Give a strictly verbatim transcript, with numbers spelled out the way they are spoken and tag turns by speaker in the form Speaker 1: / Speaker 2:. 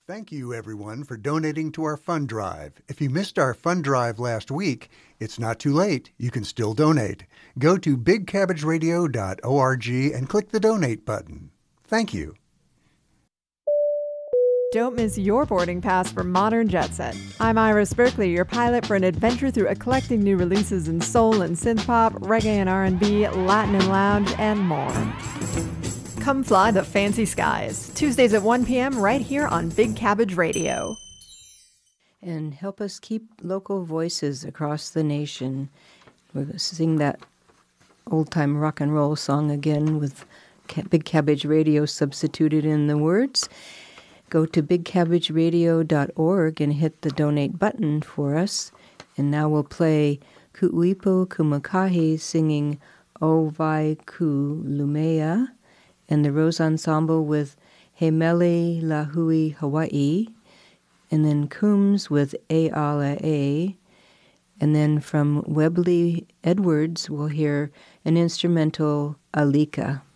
Speaker 1: Thank you, everyone, for donating to our fund drive. If you missed our fund drive last week, it's not too late. You can still donate. Go to big cabbage radio dot org and click the donate button. Thank you.
Speaker 2: Don't miss your boarding pass for Modern Jet Set. I'm Iris Berkeley, your pilot for an adventure through eclectic new releases in soul and synth pop, reggae and R and B, Latin and lounge, and more. Come fly the fancy skies. Tuesdays at one p.m. right here on Big Cabbage Radio.
Speaker 3: And help us keep local voices across the nation. We're going to sing that old-time rock and roll song again with Big Cabbage Radio substituted in the words. Go to big cabbage radio dot org and hit the donate button for us. And now we'll play Ku'uipo Kumakahi singing O Vai Ku Lumea, and the Rose Ensemble with He Mele Lahui Hawaii, and then Coombs with E Ala E, and then from Webley Edwards we'll hear an instrumental Alika.